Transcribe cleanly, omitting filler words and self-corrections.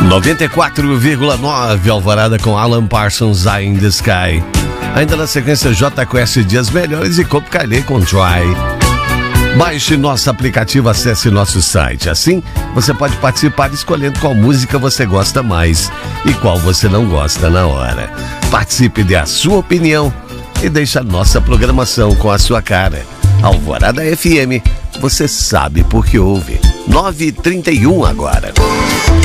94,9 Alvorada com Alan Parsons, Eye in the Sky. Ainda na sequência J Quest, Dias Melhores e Copcalé com Try. Baixe nosso aplicativo, acesse nosso site. Assim, você pode participar escolhendo qual música você gosta mais e qual você não gosta na hora. Participe, dê a sua opinião e deixe a nossa programação com a sua cara. Alvorada FM, você sabe por que ouve. 9h31 agora.